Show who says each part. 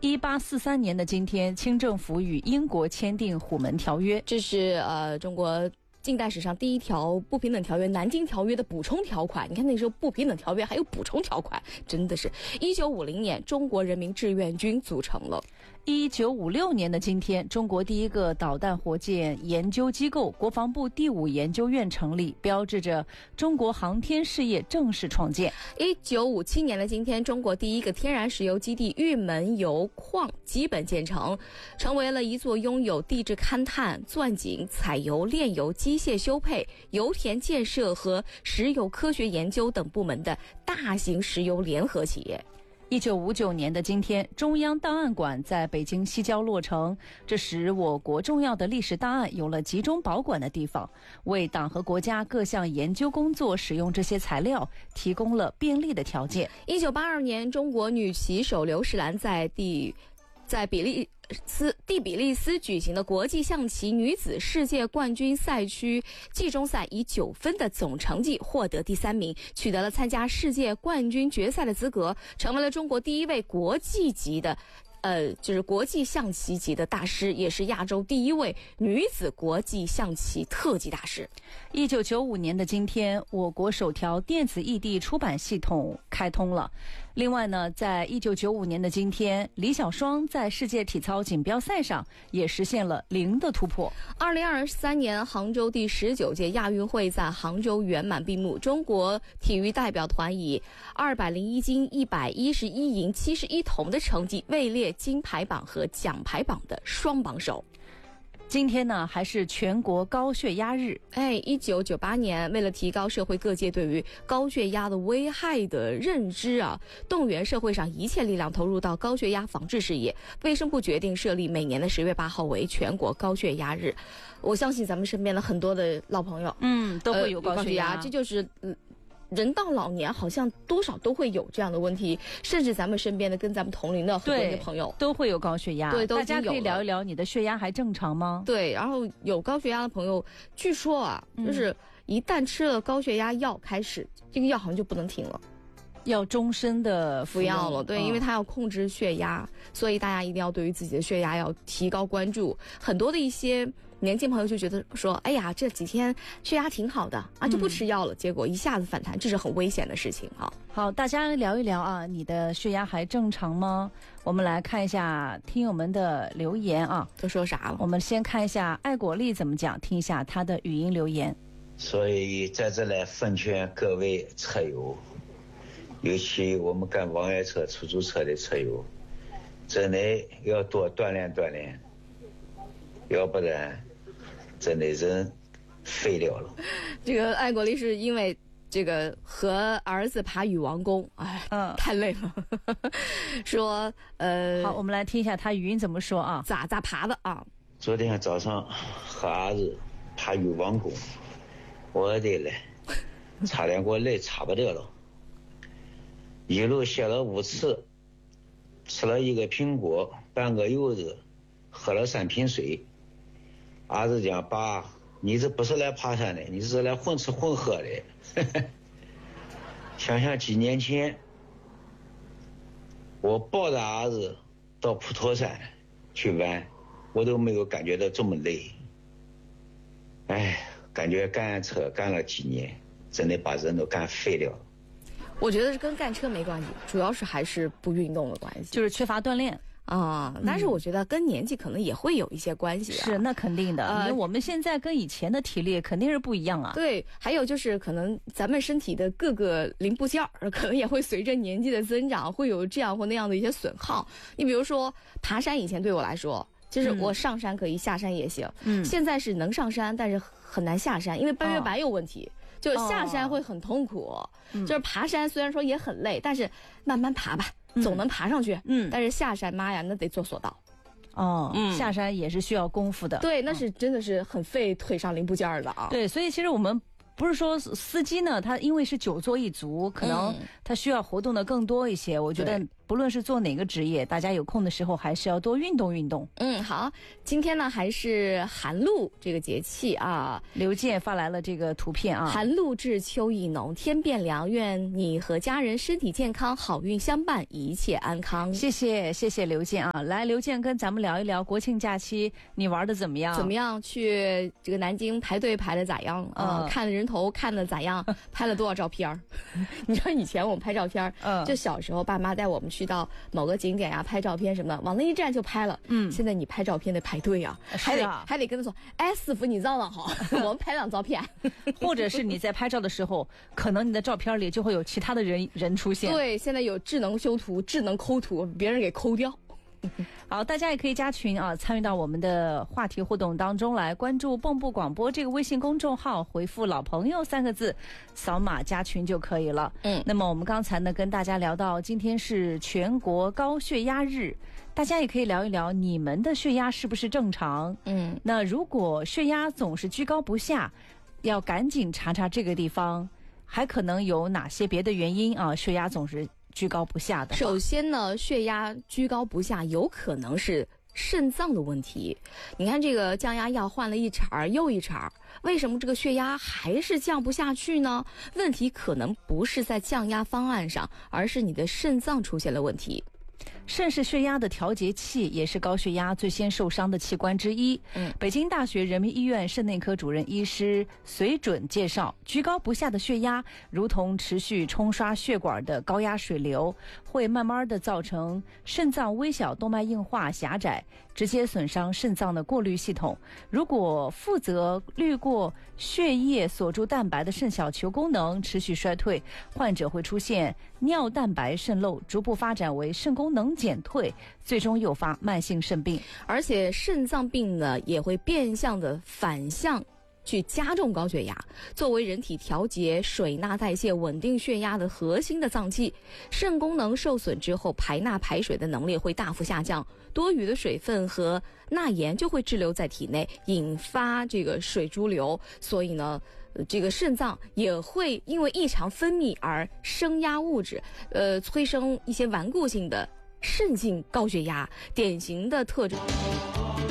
Speaker 1: 1843年的今天，清政府与英国签订虎门条约，
Speaker 2: 这是中国近代史上第一条不平等条约——南京条约的补充条款。你看那时候不平等条约还有补充条款，真的是。1950年，中国人民志愿军组成了。
Speaker 1: 1956年的今天，中国第一个导弹火箭研究机构国防部第5研究院成立，标志着中国航天事业正式创建。
Speaker 2: 1957年的今天，中国第一个天然石油基地玉门油矿基本建成，成为了一座拥有地质勘探、钻井、采油、炼油、机械修配、油田建设和石油科学研究等部门的大型石油联合企业。
Speaker 1: 1959年的今天，中央档案馆在北京西郊落成，这使我国重要的历史档案有了集中保管的地方，为党和国家各项研究工作使用这些材料提供了便利的条件。
Speaker 2: 1982年，中国女棋手刘诗兰在比利斯举行的国际象棋女子世界冠军赛区季中赛，以9分的总成绩获得第3名，取得了参加世界冠军决赛的资格，成为了中国第一位国际级的就是国际象棋级的大师，也是亚洲第一位女子国际象棋特级大师。
Speaker 1: 1995年的今天，我国首条电子异地出版系统开通了。另外呢，在1995年的今天，李小双在世界体操锦标赛上也实现了0的突破。
Speaker 2: 2023年，杭州第19届亚运会在杭州圆满闭幕，中国体育代表团以201金、111银、71铜的成绩位列金牌榜和奖牌榜的双榜首。
Speaker 1: 今天呢，还是全国高血压日。
Speaker 2: 1998年，为了提高社会各界对于高血压的危害的认知动员社会上一切力量投入到高血压防治事业，卫生部决定设立每年的10月8号为全国高血压日。我相信咱们身边的很多的老朋友，
Speaker 1: 都会有高血压，
Speaker 2: 这就是人到老年好像多少都会有这样的问题，甚至咱们身边的跟咱们同龄的很多的朋友
Speaker 1: 都会有高血压。
Speaker 2: 对，
Speaker 1: 大家可以聊一聊你的血压还正常吗？
Speaker 2: 对，然后有高血压的朋友，据说就是一旦吃了高血压药，开始这个药好像就不能停了，
Speaker 1: 要终身的
Speaker 2: 服药了。对，因为它要控制血压，所以大家一定要对于自己的血压要提高关注。很多的一些年轻朋友就觉得说，哎呀，这几天血压挺好的就不吃药了，结果一下子反弹，这是很危险的事情
Speaker 1: 好，大家聊一聊你的血压还正常吗？我们来看一下听友们的留言
Speaker 2: 都说啥了？
Speaker 1: 我们先看一下爱果粒怎么讲，听一下他的语音留言。
Speaker 3: 所以在这来奉劝各位车友，尤其我们赶网约车、出租车的车友，真的要多锻炼锻炼，要不然真的人废了。
Speaker 2: 这个爱国力是因为这个和儿子爬禹王宫，太累了。说
Speaker 1: 好，我们来听一下他语音怎么说
Speaker 2: 咋爬的
Speaker 3: 昨天早上和儿子爬禹王宫，我的嘞，差点给我累差不得了。一路歇了5次，吃了1个苹果，半个柚子，喝了3瓶水。儿子讲，爸，你这不是来爬山的，你是来混吃混喝的。想想几年前，我抱着儿子到普陀山去玩，我都没有感觉到这么累。感觉干车干了几年，真的把人都干废了。
Speaker 2: 我觉得跟干车没关系，主要是还是不运动的关系，
Speaker 1: 就是缺乏锻炼
Speaker 2: 但是我觉得跟年纪可能也会有一些关系
Speaker 1: 是，那肯定的。因为我们现在跟以前的体力肯定是不一样
Speaker 2: 对，还有就是可能咱们身体的各个零部件可能也会随着年纪的增长会有这样或那样的一些损耗。你比如说爬山，以前对我来说就是我上山可以下山也行，现在是能上山但是很难下山，因为半月板有问题，就是下山会很痛苦，就是爬山虽然说也很累，但是慢慢爬吧，总能爬上去。但是下山，妈呀，那得做索道。
Speaker 1: 下山也是需要功夫的。
Speaker 2: 对，那是真的是很费腿上零部件的
Speaker 1: 对，所以其实我们不是说司机呢，他因为是久坐一族，可能他需要活动的更多一些。我觉得不论是做哪个职业，大家有空的时候还是要多运动运动。
Speaker 2: 好，今天呢还是寒露这个节气啊。
Speaker 1: 刘健发来了这个图片啊，
Speaker 2: 寒露至，秋意浓，天变凉，愿你和家人身体健康，好运相伴，一切安康。
Speaker 1: 谢谢刘健啊，来，刘健跟咱们聊一聊国庆假期你玩的怎么样？
Speaker 2: 怎么样？去这个南京排队排的咋样？看人头看的咋样？拍了多少照片？你知道以前我们拍照片，就小时候爸妈带我们去到某个景点呀，拍照片什么的，往那一站就拍了。现在你拍照片得排队啊，还得跟他说，哎，师傅你让好，我们拍张照片。
Speaker 1: 或者是你在拍照的时候，可能你的照片里就会有其他的人出现。
Speaker 2: 对，现在有智能修图、智能抠图，别人给抠掉。
Speaker 1: 好，大家也可以加群啊，参与到我们的话题互动当中来，关注蚌埠广播这个微信公众号，回复老朋友3个字，扫码加群就可以了。那么我们刚才呢跟大家聊到今天是全国高血压日，大家也可以聊一聊你们的血压是不是正常。那如果血压总是居高不下，要赶紧查查这个地方还可能有哪些别的原因啊，血压总是居高不下的。
Speaker 2: 首先呢，血压居高不下有可能是肾脏的问题。你看这个降压药换了一茬又一茬，为什么这个血压还是降不下去呢？问题可能不是在降压方案上，而是你的肾脏出现了问题。
Speaker 1: 肾是血压的调节器，也是高血压最先受伤的器官之一。北京大学人民医院肾内科主任医师隋准介绍，居高不下的血压如同持续冲刷血管的高压水流，会慢慢的造成肾脏微小动脉硬化狭窄，直接损伤肾脏的过滤系统。如果负责滤过血液锁住蛋白的肾小球功能持续衰退，患者会出现尿蛋白渗漏，逐步发展为肾功能减退，最终诱发慢性肾病。
Speaker 2: 而且肾脏病呢，也会变相的反向去加重高血压。作为人体调节水钠代谢、稳定血压的核心的脏器，肾功能受损之后，排钠排水的能力会大幅下降，多余的水分和钠盐就会滞留在体内，引发这个水潴留。所以呢，这个肾脏也会因为异常分泌而升压物质，催生一些顽固性的肾性高血压。典型的特征